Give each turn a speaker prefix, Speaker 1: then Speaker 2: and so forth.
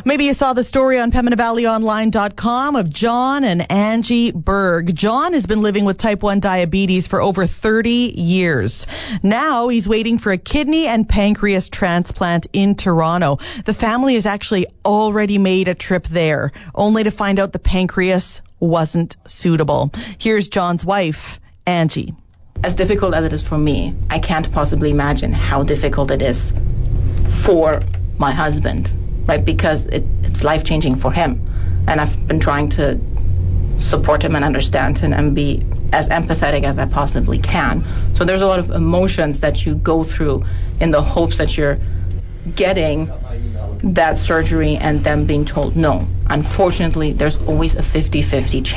Speaker 1: Maybe you saw the story on PembinaValleyOnline.com of John and Angie Berg. John has been living with type 1 diabetes for over 30 years. Now he's waiting for a kidney and pancreas transplant in Toronto. The family has actually already made a trip there, only to find out the pancreas wasn't suitable. Here's John's wife, Angie.
Speaker 2: As difficult as it is for me, I can't possibly imagine how difficult it is for my husband, right? Because it's life-changing for him. And I've been trying to support him and understand him and be as empathetic as I possibly can. So there's a lot of emotions that you go through in the hopes that you're getting that surgery and them being told no. Unfortunately, there's always a 50-50 chance.